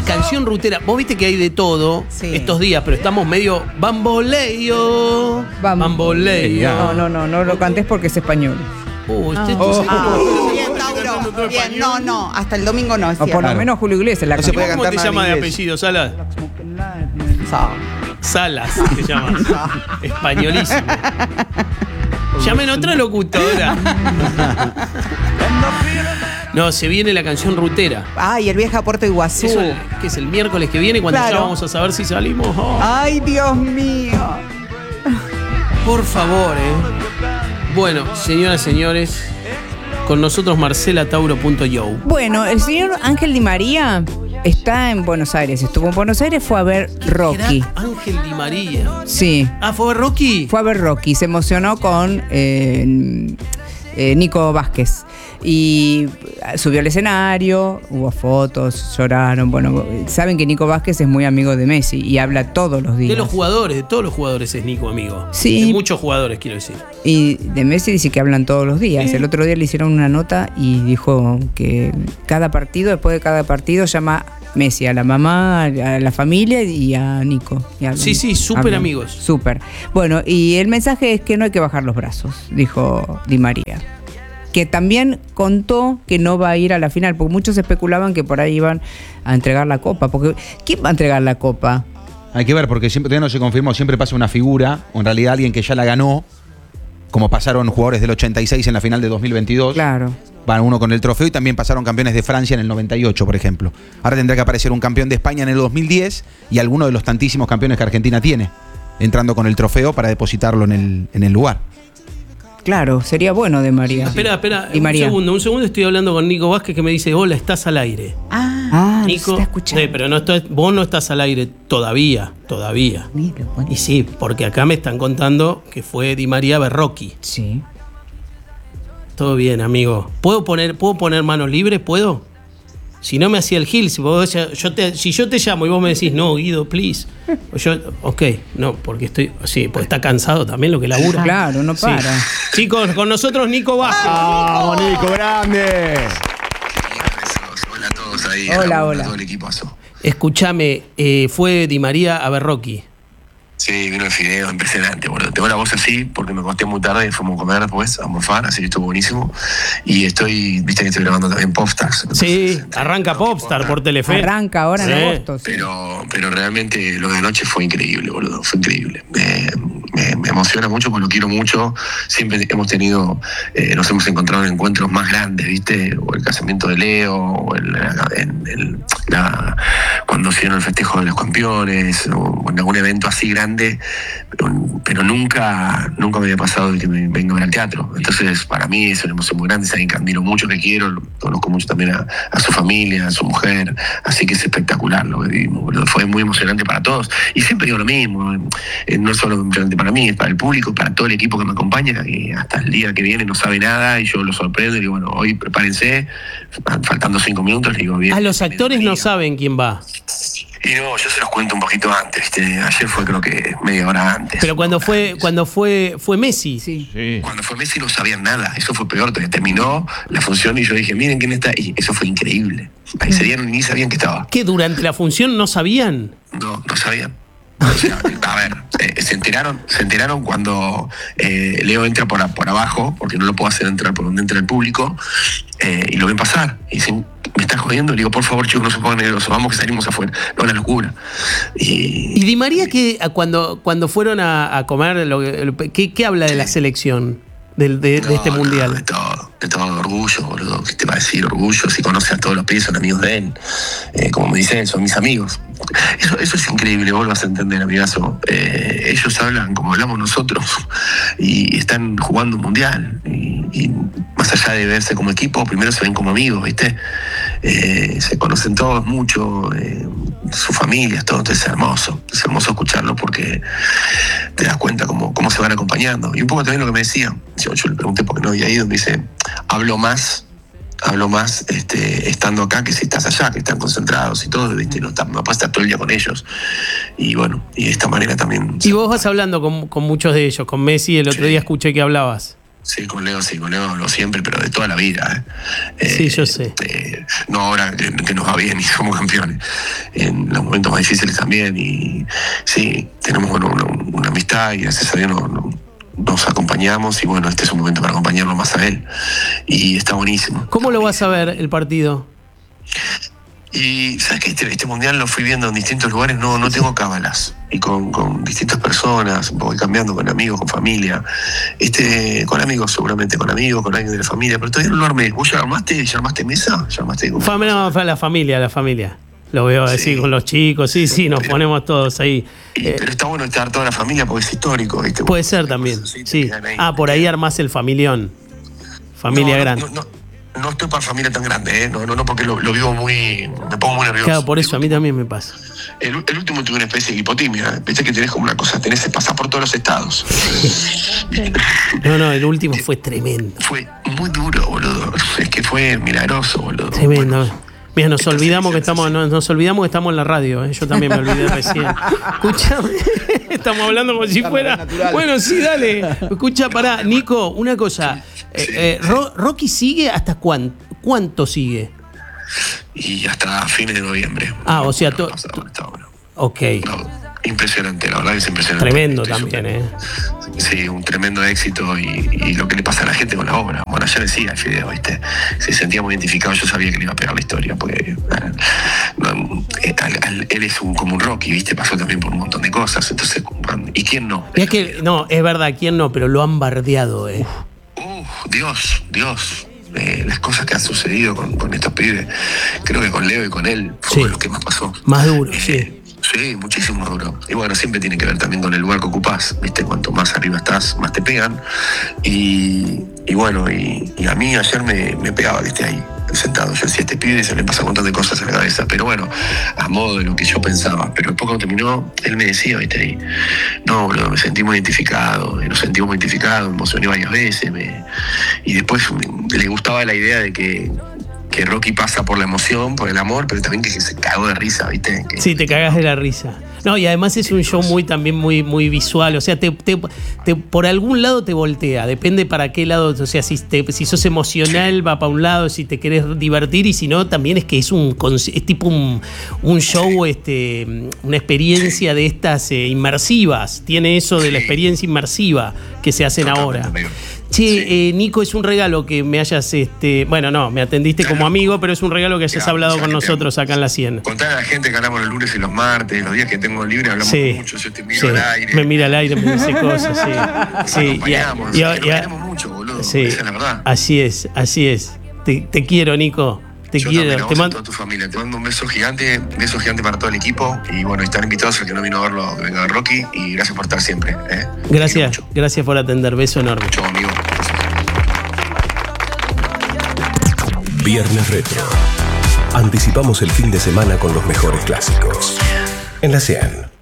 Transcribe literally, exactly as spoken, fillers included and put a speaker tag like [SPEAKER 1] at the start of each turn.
[SPEAKER 1] canción rutera. Vos viste que hay de todo
[SPEAKER 2] Sí.
[SPEAKER 1] estos días, pero estamos medio bamboleo.
[SPEAKER 2] Bam-
[SPEAKER 1] Bamboleo.
[SPEAKER 2] No, no, no, no lo cantes porque es español.
[SPEAKER 1] Uh, este-
[SPEAKER 2] Oh.
[SPEAKER 1] este-
[SPEAKER 2] Ah,
[SPEAKER 3] Bien, Tauro. Bien, no, no, hasta el domingo no es
[SPEAKER 2] O por
[SPEAKER 3] cierto.
[SPEAKER 2] lo menos Julio Iglesias la
[SPEAKER 4] No se
[SPEAKER 2] cantó.
[SPEAKER 4] puede
[SPEAKER 1] ¿Cómo
[SPEAKER 4] cantar
[SPEAKER 1] te
[SPEAKER 4] nada en
[SPEAKER 1] llama de
[SPEAKER 4] inglés.
[SPEAKER 1] apellido, Salas?
[SPEAKER 3] Sa-
[SPEAKER 1] Salas te llamas. Españolísimo. Llamen a otra locutora. No, se viene la canción rutera.
[SPEAKER 3] Ay, el viaje a Puerto Iguazú.
[SPEAKER 1] Eso el- que es el miércoles que viene cuando
[SPEAKER 3] Claro.
[SPEAKER 1] ya vamos a saber si salimos. Oh,
[SPEAKER 3] Ay, Dios mío.
[SPEAKER 1] por favor, eh. Bueno, señoras y señores, con nosotros Marcela Tauro punto yo.
[SPEAKER 2] Bueno, el señor Ángel Di María está en Buenos Aires. Estuvo en Buenos Aires, fue a ver Rocky.
[SPEAKER 1] Era Ángel Di María.
[SPEAKER 2] Sí,
[SPEAKER 1] Ah, ¿fue a ver Rocky?
[SPEAKER 2] fue a ver Rocky. Se emocionó con eh, eh, Nico Vázquez. Y subió al escenario, hubo fotos, lloraron. Bueno, saben que Nico Vázquez es muy amigo de Messi y habla todos los días.
[SPEAKER 1] De los jugadores, de todos los jugadores es Nico amigo.
[SPEAKER 2] Sí.
[SPEAKER 1] De muchos jugadores, quiero decir.
[SPEAKER 2] Y de Messi dice que hablan todos los días. El otro día le hicieron una nota y dijo que cada partido, después de cada partido, llama Messi a la mamá, a la familia y a Nico. Y hablan-
[SPEAKER 1] Sí, sí, súper
[SPEAKER 2] hablan.
[SPEAKER 1] amigos.
[SPEAKER 2] Súper. Bueno, y el mensaje es que no hay que bajar los brazos, dijo Di María. Que también contó que no va a ir a la final, porque muchos especulaban que por ahí iban a entregar la copa. Porque ¿quién va a entregar la copa?
[SPEAKER 4] Hay que ver, porque siempre todavía no se confirmó, siempre pasa una figura, o en realidad alguien que ya la ganó, como pasaron jugadores del ochenta y seis en la final de dos mil veintidós.
[SPEAKER 2] Claro.
[SPEAKER 4] Van uno con el trofeo y también pasaron campeones de Francia en el noventa y ocho, por ejemplo. Ahora tendrá que aparecer un campeón de España en el dos mil diez y alguno de los tantísimos campeones que Argentina tiene, entrando con el trofeo para depositarlo en el, en el lugar.
[SPEAKER 2] Claro, sería bueno de María.
[SPEAKER 1] Espera, espera,
[SPEAKER 2] Di
[SPEAKER 1] un
[SPEAKER 2] María.
[SPEAKER 1] segundo, un segundo estoy hablando con Nico Vázquez que me dice, hola, estás al aire.
[SPEAKER 3] Ah,
[SPEAKER 2] Ah,
[SPEAKER 1] Nico,
[SPEAKER 2] nos está escuchando.
[SPEAKER 1] sí, pero no estás- vos no estás al aire todavía, todavía.
[SPEAKER 3] mira, bueno.
[SPEAKER 1] Y sí, porque acá me están contando que fue Di María a ver Rocky.
[SPEAKER 2] Sí.
[SPEAKER 1] Todo bien, amigo. ¿Puedo poner, ¿puedo poner manos libres? ¿Puedo? Si no me hacía el gil, si, vos, yo te, si yo te llamo y vos me decís, no, Guido, please. O yo, ok, no, porque estoy, sí, porque está cansado también lo que labura.
[SPEAKER 2] Claro, no
[SPEAKER 1] Sí.
[SPEAKER 2] para.
[SPEAKER 1] Chicos, con nosotros Nico Vázquez.
[SPEAKER 4] ¡Vamos, Nico, grande!
[SPEAKER 5] Hola a todos ahí.
[SPEAKER 2] Hola,
[SPEAKER 5] a
[SPEAKER 2] hola.
[SPEAKER 5] todo el equipazo.
[SPEAKER 1] Escúchame, eh, fue Di María a ver Rocky.
[SPEAKER 5] Sí, vino el fideo, impresionante, boludo. Tengo la voz así porque me acosté muy tarde y fuimos a comer después, a morfar, así que estuvo buenísimo. Y estoy, viste que estoy grabando también Popstars.
[SPEAKER 1] Sí,
[SPEAKER 5] Entonces,
[SPEAKER 1] arranca Popstar por Telefe.
[SPEAKER 2] Arranca ahora en
[SPEAKER 1] Sí.
[SPEAKER 2] agosto. sí.
[SPEAKER 5] Pero, pero realmente lo de anoche fue increíble, boludo. Fue increíble. Me, me, me emociona mucho porque lo quiero mucho. Siempre hemos tenido, eh, nos hemos encontrado en encuentros más grandes, ¿viste? O el casamiento de Leo, o el, en, el, la, cuando hicieron el festejo de los campeones, o en algún evento así grande. Pero, pero nunca, nunca me había pasado de que me venga a ver al teatro. Entonces, para mí es una emoción muy grande. Es alguien que admiro mucho, que quiero. Lo conozco mucho también a, a su familia, a su mujer. Así que es espectacular lo que vivimos, boludo. Fue muy emocionante para todos. Y siempre digo lo mismo. Eh, no es solo emocionante para mí, es para el público, para todo el equipo que me acompaña. Y hasta el día que viene no sabe nada y yo lo sorprendo. Y digo, bueno, hoy prepárense. Faltando cinco minutos, le digo, bien.
[SPEAKER 1] A los actores no saben quién va.
[SPEAKER 5] Y no, yo se los cuento un poquito antes, ¿viste? Ayer fue creo que media hora antes.
[SPEAKER 1] Pero cuando fue, cuando fue, fue Messi.
[SPEAKER 2] Sí.
[SPEAKER 4] Sí.
[SPEAKER 5] Cuando fue Messi no sabían nada, eso fue peor, porque terminó la función y yo dije, miren quién está ahí, eso fue increíble. Ahí ese día ni sabían que estaba,
[SPEAKER 1] ¿Qué durante la función no sabían?
[SPEAKER 5] no, no sabían. O sea, a ver, eh, se enteraron, se enteraron cuando eh, Leo entra por, a- por abajo, porque no lo puedo hacer entrar por donde entra el público, eh, y lo ven pasar, y dicen, me está jodiendo, le digo, por favor chicos, no se pongan nerviosos, vamos que salimos afuera, no, la locura. Y,
[SPEAKER 1] ¿Y Di María que cuando, cuando fueron a, a comer, lo, lo- ¿qué, qué habla de la selección del- de, de este
[SPEAKER 5] No,
[SPEAKER 1] mundial?
[SPEAKER 5] no, de todo, de todo, orgullo, boludo. ¿Qué te va a decir? Orgullo. Si conoce a todos los pies, son amigos de él. Eh, como me dicen, son mis amigos. Eso, eso es increíble, vos lo vas a entender, amigazo. Eh, ellos hablan como hablamos nosotros y están jugando un mundial. Y, y más allá de verse como equipo, primero se ven como amigos, ¿viste? Eh, se conocen todos mucho, eh, sus familias, todo. Entonces es hermoso. Es hermoso escucharlo porque te das cuenta cómo, cómo se van acompañando. Y un poco también lo que me decía, yo, yo le pregunté por qué no había ido, me dice, hablo más, hablo más este, estando acá que si estás allá, que están concentrados y todo, ¿viste? No, está, no pasa todo el día con ellos. Y bueno, y de esta manera también...
[SPEAKER 1] Y vos vas hablando con, con muchos de ellos, con Messi, el otro
[SPEAKER 5] Sí.
[SPEAKER 1] día escuché que hablabas.
[SPEAKER 5] Sí, con Leo, sí, con Leo hablo siempre, pero de toda la vida. ¿eh?
[SPEAKER 1] Sí,
[SPEAKER 5] Eh,
[SPEAKER 1] yo sé.
[SPEAKER 5] eh, no ahora que, que nos va bien y somos campeones. en los momentos más difíciles también. Y sí, tenemos bueno, una, una amistad y gracias a Dios no, no, nos acompañamos. Y bueno, este es un momento para acompañarlo más a él. Y está buenísimo.
[SPEAKER 1] ¿Cómo lo vas a ver el partido?
[SPEAKER 5] Y sabes que este, este mundial lo fui viendo en distintos lugares, no, no tengo cábalas. Y con, con distintas personas, voy cambiando con amigos, con familia. Este, con amigos seguramente, con amigos, con alguien de la familia, pero todavía no lo armé. ¿Vos ya armaste? ¿Ya armaste mesa? ¿Ya armaste con...
[SPEAKER 1] Fam- no, la familia, la familia. Lo veo así
[SPEAKER 5] Sí.
[SPEAKER 1] con los chicos, sí, sí, nos
[SPEAKER 5] Pero-
[SPEAKER 1] ponemos todos ahí.
[SPEAKER 5] Y-
[SPEAKER 1] Eh,
[SPEAKER 5] pero está bueno estar toda la familia porque es histórico, ¿viste?
[SPEAKER 1] puede ser también,
[SPEAKER 5] Cosas así te
[SPEAKER 1] sí.
[SPEAKER 5] quedan ahí.
[SPEAKER 1] Ah, por ahí armás el familión. Familia
[SPEAKER 5] No, no,
[SPEAKER 1] grande.
[SPEAKER 5] No, no, no estoy para familia tan grande, ¿eh? No, no, no, porque lo, lo vivo muy... Me pongo muy nervioso.
[SPEAKER 1] Claro, por eso, a mí también me pasa.
[SPEAKER 5] El, el último tuve una especie de hipotimia. Viste que tenés como una cosa, tenés que pasar por todos los estados.
[SPEAKER 1] No, no, el último fue tremendo.
[SPEAKER 5] Fue muy duro, boludo. Es que fue milagroso, boludo.
[SPEAKER 1] Tremendo.
[SPEAKER 5] Bueno,
[SPEAKER 1] Mira, nos
[SPEAKER 5] entonces,
[SPEAKER 1] olvidamos que
[SPEAKER 5] sí,
[SPEAKER 1] estamos,
[SPEAKER 5] sí.
[SPEAKER 1] nos, nos olvidamos que estamos en la radio, ¿eh? Yo también me olvidé recién. Escúchame, estamos hablando como si fuera. Bueno, sí, dale. Escucha, pará, Nico, una cosa. Eh, eh, Ro- ¿Rocky sigue hasta cuán- cuánto sigue?
[SPEAKER 5] Y hasta fines de noviembre.
[SPEAKER 1] Ah, o sea,
[SPEAKER 5] Bueno,
[SPEAKER 1] to-
[SPEAKER 5] hasta ahora, hasta ahora.
[SPEAKER 1] Ok.
[SPEAKER 5] No, impresionante, la verdad que es impresionante.
[SPEAKER 1] Tremendo
[SPEAKER 5] Estoy
[SPEAKER 1] también,
[SPEAKER 5] súper-
[SPEAKER 1] ¿eh?
[SPEAKER 5] Sí, un tremendo éxito y, y lo que le pasa a la gente con la obra. Bueno, ayer decía el Fideo, ¿viste? Se sentía muy identificado, yo sabía que le iba a pegar la historia, porque eh, no, eh, al- al- él es un, como un Rocky, ¿viste? Pasó también por un montón de cosas, entonces, ¿y quién no?
[SPEAKER 1] Es que, no, es verdad, ¿quién no? Pero lo han bardeado, ¿eh?
[SPEAKER 5] Uf, Dios, Dios. Eh, las cosas que han sucedido con, con estos pibes, creo que con Leo y con él fue
[SPEAKER 1] Sí.
[SPEAKER 5] lo que más pasó.
[SPEAKER 1] Más duro,
[SPEAKER 5] Eh,
[SPEAKER 1] sí.
[SPEAKER 5] Sí, muchísimo más duro. Y bueno, siempre tiene que ver también con el lugar que ocupás, ¿viste? Cuanto más arriba estás, más te pegan. Y, y bueno, y, y a mí ayer me, me pegaba que esté ahí, sentado. Yo decía, este pibe se le pasa un montón de cosas en la cabeza, pero bueno, a modo de lo que yo pensaba. Pero después cuando terminó, él me decía, ¿viste? Ahí, no, boludo, me sentí muy identificado, y nos sentimos muy identificados, me emocioné varias veces. Me, y después me- le gustaba la idea de que que Rocky pasa por la emoción, por el amor, pero también que se cagó de risa, ¿viste? Que,
[SPEAKER 1] Sí, te cagas de la risa. No, y además es un show muy también muy, muy visual. O sea, te, te- te- por algún lado te voltea. Depende para qué lado. O sea, si, te- si sos emocional, va para un lado, si te querés divertir, y si no, también es que es un conce- es tipo un, un show, este, una experiencia de estas eh, inmersivas. Tiene eso de la
[SPEAKER 5] Sí.
[SPEAKER 1] experiencia inmersiva que se hacen
[SPEAKER 5] Totalmente,
[SPEAKER 1] ahora.
[SPEAKER 5] amigo.
[SPEAKER 1] Che,
[SPEAKER 5] Sí.
[SPEAKER 1] eh, Nico, es un regalo que me hayas, este, bueno, no, me atendiste como amigo, pero es un regalo que hayas
[SPEAKER 5] Ya,
[SPEAKER 1] hablado
[SPEAKER 5] ya
[SPEAKER 1] con
[SPEAKER 5] que te
[SPEAKER 1] nosotros acá en la cien.
[SPEAKER 5] Contar a la gente que hablamos los lunes y los martes, los días que tengo libre hablamos
[SPEAKER 1] Sí,
[SPEAKER 5] mucho, yo te miro
[SPEAKER 1] sí.
[SPEAKER 5] al aire.
[SPEAKER 1] Me mira al aire, me dice cosas, sí.
[SPEAKER 5] Nos
[SPEAKER 1] Sí, y a-
[SPEAKER 5] acompañamos,
[SPEAKER 1] y a-
[SPEAKER 5] nos
[SPEAKER 1] y a-
[SPEAKER 5] acompañamos mucho, boludo.
[SPEAKER 1] sí,
[SPEAKER 5] Esa es la verdad.
[SPEAKER 1] así es, así es. Te, te quiero, Nico. Te
[SPEAKER 5] Yo
[SPEAKER 1] quiero.
[SPEAKER 5] también, a vos
[SPEAKER 1] Te
[SPEAKER 5] y a
[SPEAKER 1] mando.
[SPEAKER 5] toda tu familia. Te mando un beso gigante, beso gigante para todo el equipo. Y bueno, están invitados el que no vino a verlo, que venga a Rocky. Y gracias por estar siempre. ¿eh? Te quiero
[SPEAKER 1] Gracias,
[SPEAKER 5] mucho.
[SPEAKER 1] gracias por atender. Beso enorme.
[SPEAKER 5] Chau, amigo.
[SPEAKER 6] Viernes Retro. Anticipamos el fin de semana con los mejores clásicos. En la cien.